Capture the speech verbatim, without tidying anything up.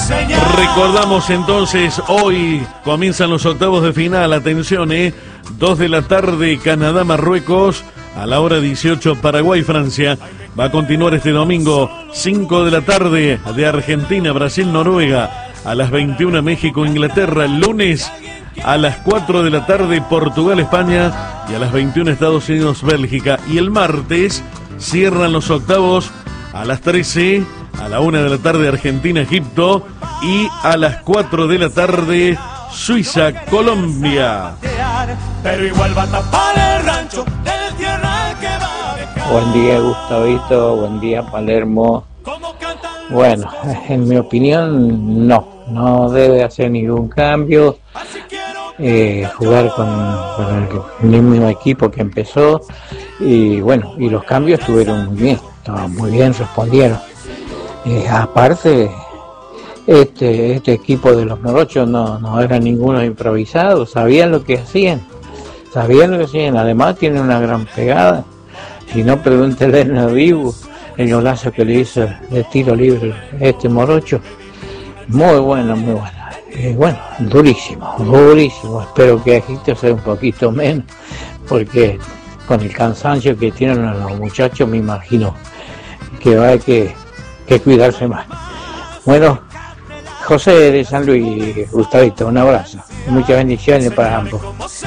Recordamos entonces, hoy comienzan los octavos de final, atención, eh, dos de la tarde, Canadá, Marruecos, a la hora dieciocho, Paraguay, Francia. Va a continuar este domingo, cinco de la tarde, de Argentina, Brasil, Noruega, a las veintiuna, México, Inglaterra. El lunes, a las cuatro de la tarde, Portugal, España, y a las veintiuna, Estados Unidos, Bélgica. Y el martes cierran los octavos a las trece, a la una de la tarde, Argentina, Egipto, y a las cuatro de la tarde, Suiza, Colombia. Pero igual va a tapar el rancho del tierra que va a dejar. Buen día, Gustavito, buen día, Palermo. Bueno, en mi opinión, no, no debe hacer ningún cambio. Eh, jugar con, con el mismo equipo que empezó, y bueno, y los cambios estuvieron muy bien, estaban muy bien, respondieron. Eh, aparte, este este equipo de los morochos no, no era ninguno improvisado, sabían lo que hacían, sabían lo que hacían, además tienen una gran pegada. Si no, pregúntele a Dibu el golazo que le hizo de tiro libre este morocho, muy bueno, muy bueno. Eh, bueno, durísimo, durísimo. Espero que Egipto sea un poquito menos, porque con el cansancio que tienen los muchachos, me imagino que va a haber que, que cuidarse más. Bueno, José de San Luis, Gustavito, un abrazo y muchas bendiciones para ambos.